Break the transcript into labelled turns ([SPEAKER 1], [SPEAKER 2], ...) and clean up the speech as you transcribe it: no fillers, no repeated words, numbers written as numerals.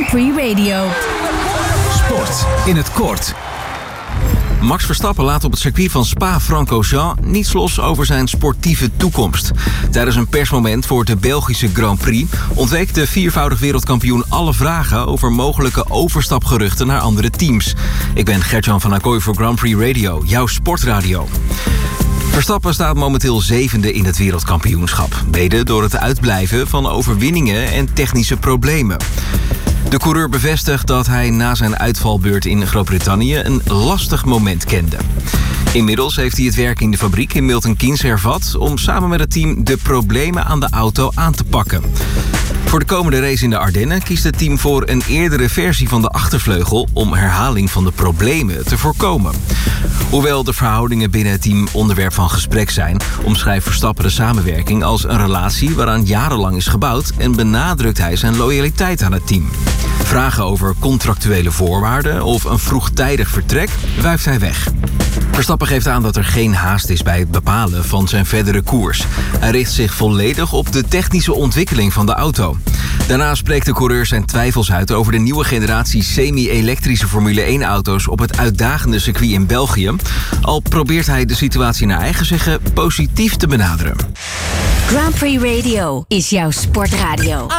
[SPEAKER 1] Prix Radio.
[SPEAKER 2] Sport in het kort. Max Verstappen laat op het circuit van Spa-Francorchamps niets los over zijn sportieve toekomst. Tijdens een persmoment voor de Belgische Grand Prix ontweek de viervoudig wereldkampioen alle vragen over mogelijke overstapgeruchten naar andere teams. Ik ben Gert-Jan van Acquoy voor Grand Prix Radio, jouw sportradio. Verstappen staat momenteel 7e in het wereldkampioenschap, mede door het uitblijven van overwinningen en technische problemen. De coureur bevestigt dat hij na zijn uitvalbeurt in Groot-Brittannië een lastig moment kende. Inmiddels heeft hij het werk in de fabriek in Milton Keynes hervat om samen met het team de problemen aan de auto aan te pakken. Voor de komende race in de Ardennen kiest het team voor een eerdere versie van de achtervleugel om herhaling van de problemen te voorkomen. Hoewel de verhoudingen binnen het team onderwerp van gesprek zijn, omschrijft Verstappen de samenwerking als een relatie waaraan jarenlang is gebouwd en benadrukt hij zijn loyaliteit aan het team. Vragen over contractuele voorwaarden of een vroegtijdig vertrek wuift hij weg. Verstappen geeft aan dat er geen haast is bij het bepalen van zijn verdere koers. Hij richt zich volledig op de technische ontwikkeling van de auto. Daarna spreekt de coureur zijn twijfels uit over de nieuwe generatie semi-elektrische Formule 1-auto's op het uitdagende circuit in België. Al probeert hij de situatie naar eigen zeggen positief te benaderen.
[SPEAKER 1] Grand Prix Radio is jouw sportradio.